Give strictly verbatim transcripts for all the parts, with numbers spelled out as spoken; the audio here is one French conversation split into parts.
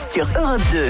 sur Europe deux.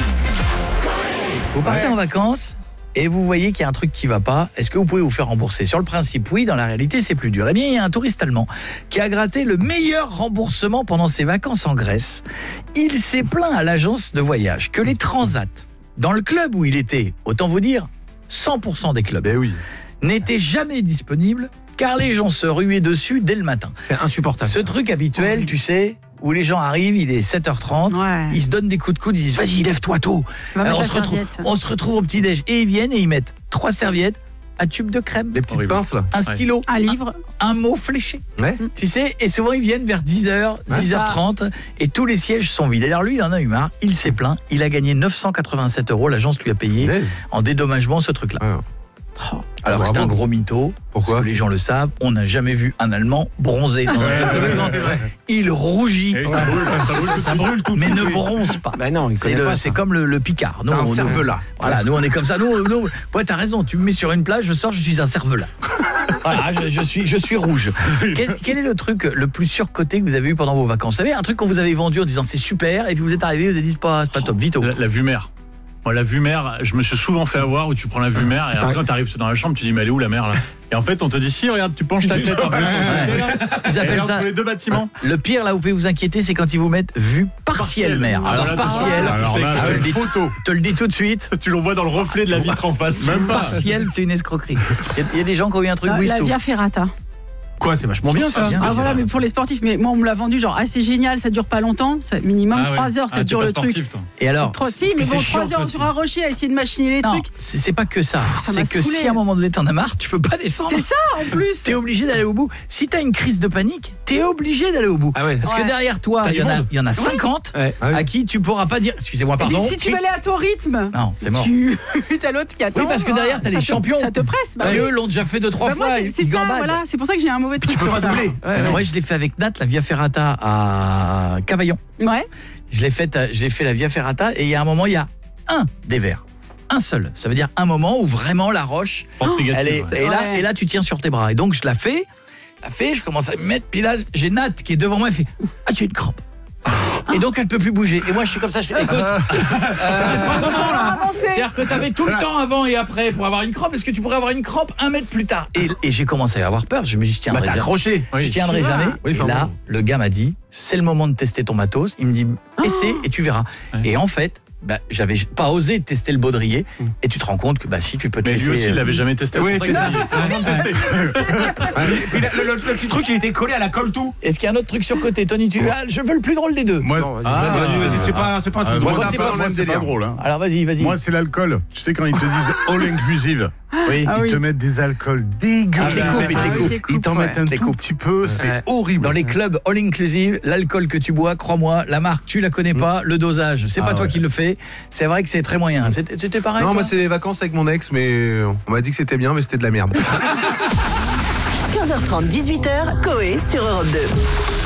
Vous partez Ouais. en vacances et vous voyez qu'il y a un truc qui va pas. Est-ce que vous pouvez vous faire rembourser? Sur le principe, oui. Dans la réalité, c'est plus dur. Eh bien, il y a un touriste allemand qui a gratté le meilleur remboursement pendant ses vacances en Grèce. Il s'est plaint à l'agence de voyage que les transats, dans le club où il était, autant vous dire, cent pour cent des clubs, Ben oui. n'étaient jamais disponibles car les gens se ruaient dessus dès le matin. C'est insupportable. Ce truc habituel, tu sais, où les gens arrivent, il est sept heures trente, Ouais. ils se donnent des coups de coude, ils disent « Vas-y, lève-toi tôt !» Va mettre Alors, on, la se retrouve, serviette. on se retrouve au petit-déj et ils viennent et ils mettent trois serviettes, un tube de crème, Des petites Horrible. pinces là. un stylo, Un livre. un, un mot fléché. Ouais. Tu sais, et souvent ils viennent vers dix heures, dix heures trente et tous les sièges sont vides. Alors lui, il en a eu marre, il s'est plaint, il a gagné neuf cent quatre-vingt-sept euros, l'agence lui a payé Punaise. en dédommagement ce truc-là. Ouais. Oh. Alors Bravo. c'est un gros mytho, Pourquoi parce que les gens le savent, on n'a jamais vu un Allemand bronzer dans un club de vacances. Il rougit, Et ça brûle, ça brûle, ça brûle tout. mais ne bronze pas. Bah non, il C'est connaît le- pas c'est ça. comme le, le Picard. Nous, C'est un on- cervelas. Voilà, nous on est comme ça. Nous, nous ouais, t'as raison. Tu me mets sur une plage, je sors, je suis un cervelas. Voilà, je, je suis, je suis rouge. Qu'est-ce- quel est le truc le plus surcoté que vous avez eu pendant vos vacances? Vous savez, un truc qu'on vous avait vendu en disant c'est super, et puis vous êtes arrivé, vous avez dit c'est pas, c'est pas top, vite. La, la vue mer. Moi, la vue mer, je me suis souvent fait avoir où tu prends la vue mer et après, quand tu arrives dans la chambre, tu dis mais elle est où la mer là? Et en fait, on te dit si, regarde, tu penches ta tête un peu sur le côté, là. Ils Et appellent là, ça. entre les deux bâtiments. Le pire là, vous pouvez vous inquiéter, c'est quand ils vous mettent vue partielle mer. Ah, Alors voilà, partielle, alors je là, te c'est le une dis- photo. te le dis tout de suite. Tu le vois dans le reflet de la vitre en face. Même pas. Partielle, c'est une escroquerie. Il y a- il y a des gens qui ont eu un truc La, la Wisto. Via Ferrata. Quoi, c'est vachement bien ça. bien. Ah voilà, mais pour les sportifs, mais moi on me l'a vendu genre assez génial, ça dure pas longtemps, ça, minimum Ah ouais. trois heures, ça Ah, t'es dure pas le truc. sportif, toi. Et alors, Trois, si, mais Puis bon, c'est chiant, trois heures toi, sur tu- un rocher à essayer de machiner les non, trucs. c'est c'est pas que ça. Ça m'a C'est que saoulé. si à un moment donné t'en as marre, tu peux pas descendre. C'est ça en plus. T'es obligé d'aller au bout. Si t'as une crise de panique, t'es obligé d'aller au bout. Ah ouais. Parce que Ouais. derrière toi, T'as il y, du en a- monde. il y en a cinquante Ouais. Ah oui. à qui tu pourras pas dire excusez-moi, Et puis pardon. si tu veux aller à ton rythme, Non, c'est mort. tu as l'autre qui attend. Oui, parce que derrière, t'as ça les te- champions. Ça te presse. Bah, Et oui. eux l'ont déjà fait deux, trois Bah, moi, fois. c'est- ils c'est ça, gambadent. voilà. C'est pour ça que j'ai un mauvais truc. Tu peux sur pas ça. doubler. Ouais, ouais. Moi, je l'ai fait avec Nat, la Via Ferrata à Cavaillon. Ouais. Je l'ai fait, j'ai fait la Via Ferrata et il y a un moment, il y a un des verres. Un seul. Ça veut dire un moment où vraiment la roche, Porte négative, elle est, ouais. et, là, Ouais. et là, tu tiens sur tes bras. Et donc, je la fais, la fais, je commence à me mettre, puis là, j'ai Nat qui est devant moi, elle fait « Ah, j'ai une crampe !» Et donc, elle peut plus bouger. Et moi, je suis comme ça, je fais « Écoute, euh, c'est-à-dire que tu avais tout le temps avant et après pour avoir une crampe, est-ce que tu pourrais avoir une crampe un mètre plus tard ?» Et, et j'ai commencé à avoir peur, je me dis « Je Bah tiendrai t'as jamais. accroché. Je Oui. tiendrai Tu vois. jamais. » Oui, Et enfin là, bon. le gars m'a dit « C'est le moment de tester ton matos. » Il me dit « Essaie et tu verras. Ouais. » Et en fait, bah, j'avais pas osé tester le baudrier et tu te rends compte que bah si tu peux te Mais laisser, lui aussi, il euh, l'avait jamais testé. Oui, C'est pour ça c'est que ça. c'est le moment de tester. Puis le, le- le petit truc, il était collé à la colle tout. Est-ce qu'il y a un autre truc sur côté? Tony, tu ah, je veux le plus drôle des deux. Moi, Non, vas-y, Ah, vas-y, vas-y, ah, c'est pas, c'est pas un ah, truc moi, drôle. c'est c'est pas, pas le le même même c'est pas délire. drôle. Hein. Alors vas-y, vas-y. Moi, c'est l'alcool. Tu sais, quand ils te disent all inclusive, oui. Ah ils oui. te mettent des alcools dégueulasses. Ils te les coupent, ils te les Ah oui, coupent. les coupes, Ils t'en ouais. mettent un Les tout coupes. petit peu, c'est Ouais. horrible. Dans les clubs all inclusive, l'alcool que tu bois, crois-moi, la marque, tu la connais pas, le dosage, c'est Ah pas toi ouais. qui le fais. C'est vrai que c'est très moyen. C'était c'était pareil. Non, toi moi c'est les vacances avec mon ex, mais on m'a dit que c'était bien, mais c'était de la merde. quinze heures trente, dix-huit heures, Coé sur Europe deux.